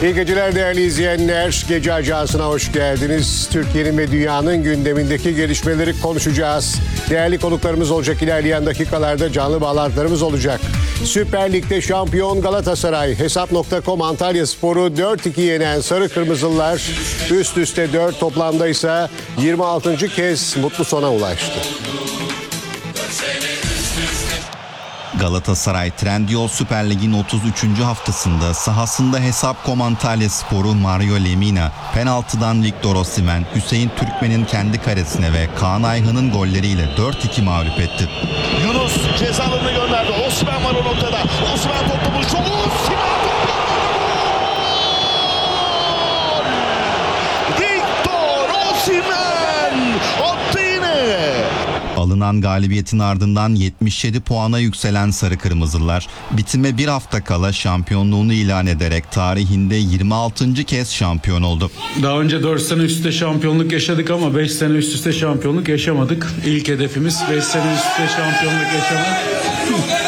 İyi geceler değerli izleyenler. Gece Ajansı'na hoş geldiniz. Türkiye'nin ve dünyanın gündemindeki gelişmeleri konuşacağız. Değerli konuklarımız olacak, ilerleyen dakikalarda canlı bağlantılarımız olacak. Süper Lig'de şampiyon Galatasaray, Hesap.com Antalyaspor'u 4-2 yenen Sarı Kırmızılılar üst üste 4, toplamda ise 26. kez mutlu sona ulaştı. Galatasaray Trendyol Süper Lig'in 33. haftasında sahasında Hesap.com Antalyaspor'u Mario Lemina, penaltıdan Victor Osimhen, Hüseyin Türkmen'in kendi karesine ve Kaan Ayhan'ın golleriyle 4-2 mağlup etti. Yunus ceza alanına gönderdi. Osimhen var o noktada. Osimhen topu buluştu. Osimhen topu! Victor Osimhen attı yine. Alınan galibiyetin ardından 77 puana yükselen Sarı Kırmızılar, bitime bir hafta kala şampiyonluğunu ilan ederek tarihinde 26. kez şampiyon oldu. Daha önce 4 sene üst üste şampiyonluk yaşadık ama 5 sene üst üste şampiyonluk yaşamadık. İlk hedefimiz 5 sene üst üste şampiyonluk yaşamak.